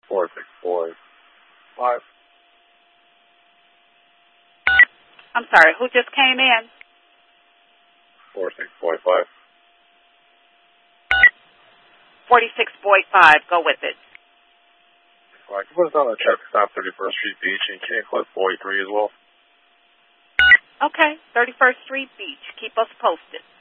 46.5. I'm sorry, who just came in? 46.5. 46.5, go with it. All right, put us on a check stop 31st Street Beach, and can you click 43 as well? Okay, 31st Street Beach. Keep us posted.